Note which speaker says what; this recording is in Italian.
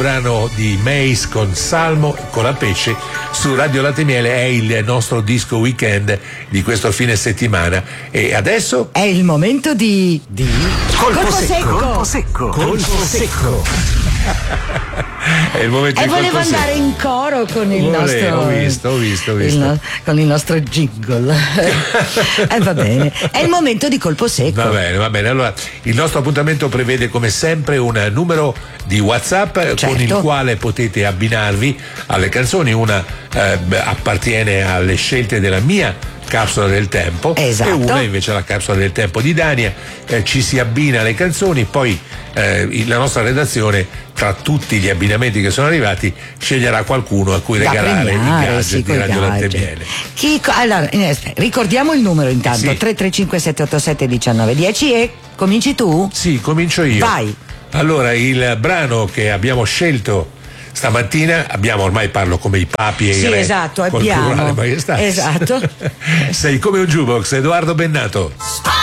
Speaker 1: brano di Mace con Salmo con la pesce su Radio Latte e Miele. È il nostro disco weekend di questo fine settimana e adesso
Speaker 2: è il momento di
Speaker 1: colpo secco. È il momento
Speaker 2: e
Speaker 1: di
Speaker 2: volevo
Speaker 1: colpo secco.
Speaker 2: andare in coro con il nostro.
Speaker 1: Ho visto.
Speaker 2: Con il nostro jingle. Va bene. È il momento di colpo secco.
Speaker 1: Va bene. Allora, il nostro appuntamento prevede come sempre un numero di WhatsApp,
Speaker 2: certo,
Speaker 1: con il quale potete abbinarvi alle canzoni. Una appartiene alle scelte della mia capsula del tempo,
Speaker 2: esatto,
Speaker 1: e una invece alla capsula del tempo di Dania. Ci si abbina alle canzoni, poi la nostra redazione, tra tutti gli abbinamenti che sono arrivati, sceglierà qualcuno a cui regalare i gadget di Radio Latte e Miele.
Speaker 2: Allora, ricordiamo il numero intanto,
Speaker 1: sì.
Speaker 2: 335 787 1910 e cominci tu?
Speaker 1: Sì, comincio io.
Speaker 2: Vai.
Speaker 1: Allora, il brano che abbiamo scelto stamattina, ormai parlo come i papi e i re,
Speaker 2: esatto,
Speaker 1: col
Speaker 2: abbiamo.
Speaker 1: plurale maestà.
Speaker 2: Esatto.
Speaker 1: Sei come un jukebox, Edoardo Bennato.